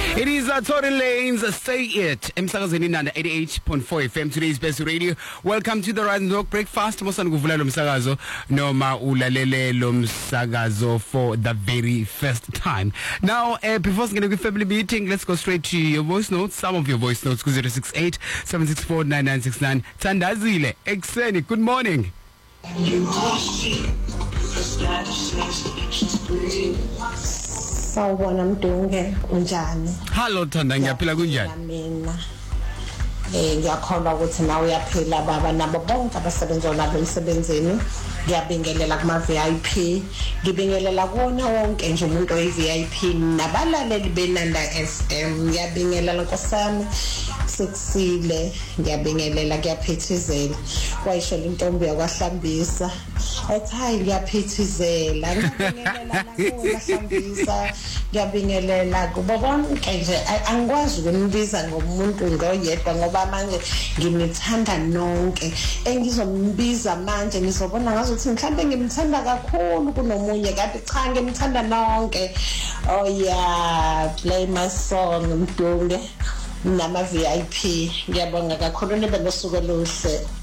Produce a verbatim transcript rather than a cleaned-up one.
It is uh, Tory Lanes, uh, Say It. Emsakazweni Nanda eighty-eight point four F M, today's best radio. Welcome to the Rise and Walk Breakfast. Mosana kuvula lo msakazo noma ulalele lo msakazo for the very first time. Now, uh, before we get to family meeting, let's go straight to your voice notes. Some of your voice notes, zero six eight, seven six four, nine nine six nine. Tandazile, Exeni, good morning. Sawubona Mdunge, unjani? Hello Thanda, ngiyaphila kunjani? Mina eh ngiyakholwa ukuthi nawe uyaphila baba nabo bonke abasebenza nabo emsebenzini. Ngiyabingelela kuma V I P, ngibingelela kuona wonke nje umuntu oyi V I P nabalaleli beNanda F M. Ngiyabingelela nkosami sekusile, ngiyabingelela kuyaphithizela. Wayisho intombi yakwahlambisa ethi hayi ngiyaphithizela, ngiyabingelela nakuhlambisa, ngiyabingelela kubo bonke nje. Angikwazi ukunibiza ngomuntu ngoyedwa ngoba manje ngimithanda nonke. Engizombiza manje nizobona ngazuthi mhlambe ngimthanda kakhulu kunomunye, kanti cha ngimthanda nonke. Oh yeah, play my song Mdunge nama V I P. Ngiyabonga kakhulu nibe nosuku oluhle.